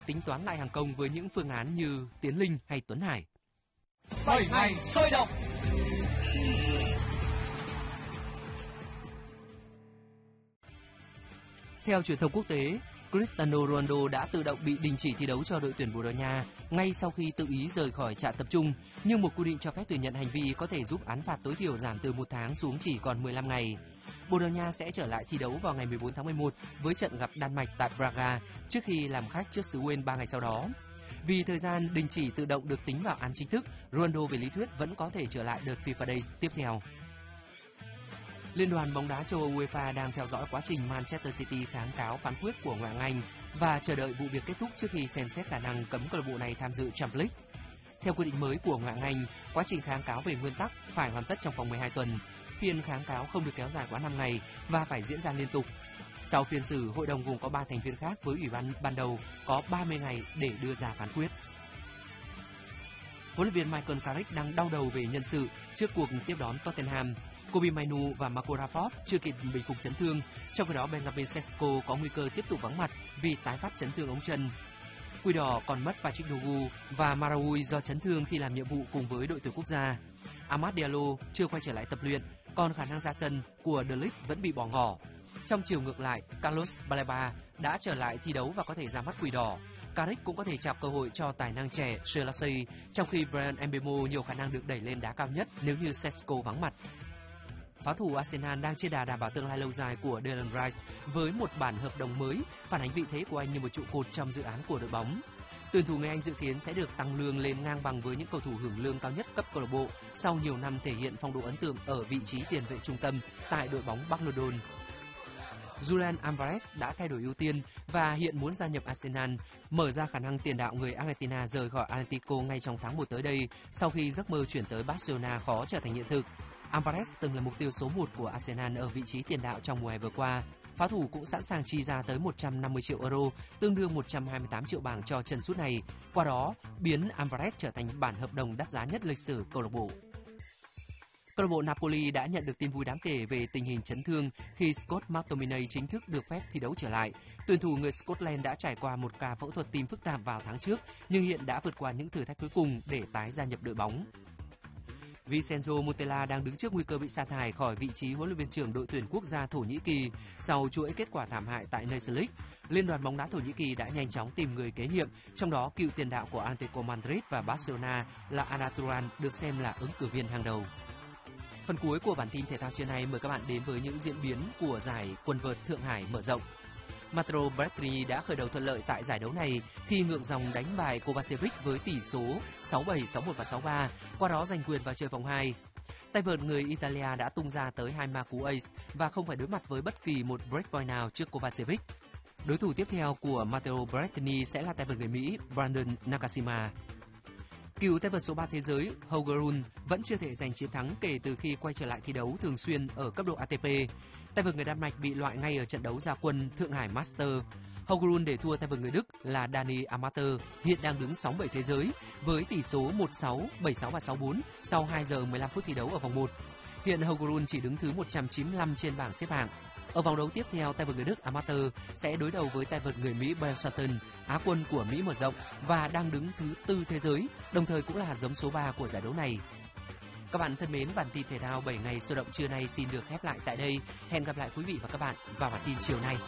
tính toán lại hàng công với những phương án như Tiến Linh hay Tuấn Hải. 7 ngày sôi động. Theo truyền thông quốc tế, Cristiano Ronaldo đã tự động bị đình chỉ thi đấu cho đội tuyển Bồ Đào Nha ngay sau khi tự ý rời khỏi trại tập trung, nhưng một quy định cho phép thừa nhận hành vi có thể giúp án phạt tối thiểu giảm từ 1 tháng xuống chỉ còn 15 ngày. Bồ Đào Nha sẽ trở lại thi đấu vào ngày 14 tháng 11 với trận gặp Đan Mạch tại Braga trước khi làm khách trước xứ Wales 3 ngày sau đó. Vì thời gian đình chỉ tự động được tính vào án chính thức, Ronaldo về lý thuyết vẫn có thể trở lại đợt FIFA Days tiếp theo. Liên đoàn bóng đá châu Âu UEFA đang theo dõi quá trình Manchester City kháng cáo phán quyết của Ngoại hạng Anh và chờ đợi vụ việc kết thúc trước khi xem xét khả năng cấm câu lạc bộ này tham dự Champions League. Theo quy định mới của Ngoại hạng Anh, quá trình kháng cáo về nguyên tắc phải hoàn tất trong vòng 12 tuần. Phiên kháng cáo không được kéo dài quá 5 ngày và phải diễn ra liên tục. Sau phiên xử, hội đồng gồm có 3 thành viên khác với ủy ban ban đầu có 30 ngày để đưa ra phán quyết. Huấn luyện viên Michael Carrick đang đau đầu về nhân sự trước cuộc tiếp đón Tottenham. Kobe Mainoo và Marco Rashford chưa kịp bình phục chấn thương, trong khi đó Benjamin Sesko có nguy cơ tiếp tục vắng mặt vì tái phát chấn thương ống chân. Quỷ đỏ còn mất Patrick Dorgu và Marawi do chấn thương khi làm nhiệm vụ cùng với đội tuyển quốc gia. Amad Diallo chưa quay trở lại tập luyện, còn khả năng ra sân của De Ligt vẫn bị bỏ ngỏ. Trong chiều ngược lại, Carlos Baleba đã trở lại thi đấu và có thể ra mắt quỷ đỏ. Carrick cũng có thể chạm cơ hội cho tài năng trẻ Selassie, trong khi Bryan Mbeumo nhiều khả năng được đẩy lên đá cao nhất nếu như Sesko vắng mặt. Pháo thủ Arsenal đang trên đà đảm bảo tương lai lâu dài của Declan Rice với một bản hợp đồng mới, phản ánh vị thế của anh như một trụ cột trong dự án của đội bóng. Tuyển thủ người Anh dự kiến sẽ được tăng lương lên ngang bằng với những cầu thủ hưởng lương cao nhất cấp câu lạc bộ sau nhiều năm thể hiện phong độ ấn tượng ở vị trí tiền vệ trung tâm tại đội bóng Bắc London. Julian Alvarez đã thay đổi ưu tiên và hiện muốn gia nhập Arsenal, mở ra khả năng tiền đạo người Argentina rời khỏi Atletico ngay trong tháng 1 tới đây sau khi giấc mơ chuyển tới Barcelona khó trở thành hiện thực. Alvarez từng là mục tiêu số 1 của Arsenal ở vị trí tiền đạo trong mùa hè vừa qua. Pháo thủ cũng sẵn sàng chi ra tới 150 triệu euro, tương đương 128 triệu bảng cho chân sút này, qua đó biến Alvarez trở thành bản hợp đồng đắt giá nhất lịch sử câu lạc bộ. Câu lạc bộ Napoli đã nhận được tin vui đáng kể về tình hình chấn thương khi Scott McTominay chính thức được phép thi đấu trở lại. Tuyển thủ người Scotland đã trải qua một ca phẫu thuật tim phức tạp vào tháng trước, nhưng hiện đã vượt qua những thử thách cuối cùng để tái gia nhập đội bóng. Vincenzo Montella đang đứng trước nguy cơ bị sa thải khỏi vị trí huấn luyện viên trưởng đội tuyển quốc gia Thổ Nhĩ Kỳ sau chuỗi kết quả thảm hại tại Nations League. Liên đoàn bóng đá Thổ Nhĩ Kỳ đã nhanh chóng tìm người kế nhiệm, trong đó cựu tiền đạo của Atletico Madrid và Barcelona là Arda Turan được xem là ứng cử viên hàng đầu. Phần cuối của bản tin thể thao trưa nay mời các bạn đến với những diễn biến của giải quần vợt Thượng Hải mở rộng. Matteo Berrettini đã khởi đầu thuận lợi tại giải đấu này khi ngược dòng đánh bại Kovacevic với tỷ số 6-7, 6-1 và 6-3, qua đó giành quyền vào chơi vòng 2. Tay vợt người Italia đã tung ra tới 2 ma cú ace và không phải đối mặt với bất kỳ một breakpoint nào trước Kovacevic. Đối thủ tiếp theo của Matteo Berrettini sẽ là tay vợt người Mỹ Brandon Nakashima. Cựu tay vợt số 3 thế giới Holger Rune vẫn chưa thể giành chiến thắng kể từ khi quay trở lại thi đấu thường xuyên ở cấp độ ATP. Tay vợt người Đan Mạch bị loại ngay ở trận đấu ra quân Thượng Hải Master. Holger Rune để thua tay vợt người Đức là Dani Amateur, hiện đang đứng 6-7 thế giới với tỷ số 1-6, 7-6 và 6-4 sau 2 giờ 15 phút thi đấu ở vòng 1. Hiện Holger Rune chỉ đứng thứ 195 trên bảng xếp hạng. Ở vòng đấu tiếp theo, tay vợt người Đức Amateur sẽ đối đầu với tay vợt người Mỹ Ben Shelton, Á quân của Mỹ mở rộng và đang đứng thứ 4 thế giới, đồng thời cũng là hạt giống số 3 của giải đấu này. Các bạn thân mến, bản tin thể thao 7 ngày sôi động trưa nay xin được khép lại tại đây. Hẹn gặp lại quý vị và các bạn vào bản tin chiều nay.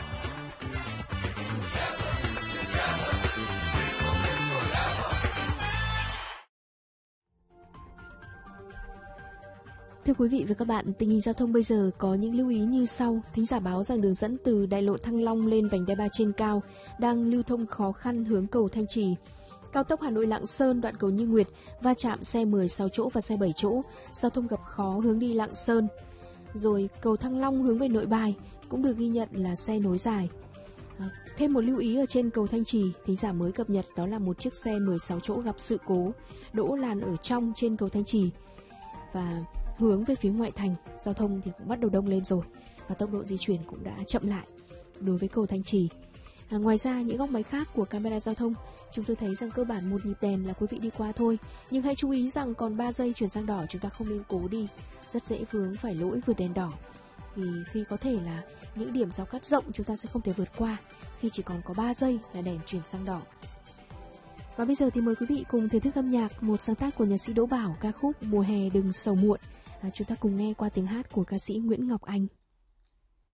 Thưa quý vị và các bạn, tình hình giao thông bây giờ có những lưu ý như sau. Thính giả báo rằng đường dẫn từ đại lộ Thăng Long lên vành đai 3 trên cao đang lưu thông khó khăn hướng cầu Thanh Trì. Cao tốc Hà Nội Lạng Sơn đoạn cầu Như Nguyệt va chạm xe 16 chỗ và xe 7 chỗ, giao thông gặp khó hướng đi Lạng Sơn. Rồi cầu Thăng Long hướng về Nội Bài cũng được ghi nhận là xe nối dài. Thêm một lưu ý ở trên cầu Thanh Trì, thính giả mới cập nhật đó là một chiếc xe 16 chỗ gặp sự cố đỗ làn ở trong trên cầu Thanh Trì và hướng về phía ngoại thành, giao thông thì cũng bắt đầu đông lên rồi và tốc độ di chuyển cũng đã chậm lại đối với cầu Thanh Trì. Ngoài ra, những góc máy khác của camera giao thông, chúng tôi thấy rằng cơ bản một nhịp đèn là quý vị đi qua thôi. Nhưng hãy chú ý rằng còn 3 giây chuyển sang đỏ chúng ta không nên cố đi, rất dễ vướng phải lỗi vượt đèn đỏ. vì khi có thể là những điểm giao cắt rộng chúng ta sẽ không thể vượt qua khi chỉ còn có 3 giây là đèn chuyển sang đỏ. Và bây giờ thì mời quý vị cùng thưởng thức âm nhạc một sáng tác của nhạc sĩ Đỗ Bảo, ca khúc Mùa hè đừng sầu muộn. Chúng ta cùng nghe qua tiếng hát của ca sĩ Nguyễn Ngọc Anh.